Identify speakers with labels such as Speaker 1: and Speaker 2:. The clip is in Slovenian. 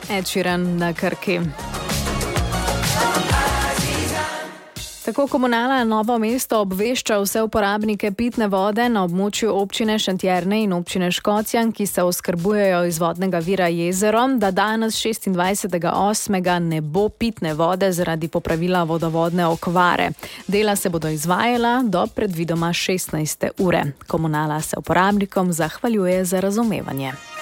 Speaker 1: Ed Sheeran na Krki. Tako Komunala Novo mesto obvešča vse uporabnike pitne vode na območju občine Šentjerne in občine Škocjan, ki se oskrbujejo iz vodnega vira Jezero, da danes 26.8. ne bo pitne vode zaradi popravila vodovodne okvare. Dela se bodo izvajala do predvidoma 16. ure. Komunala se uporabnikom zahvaljuje za razumevanje.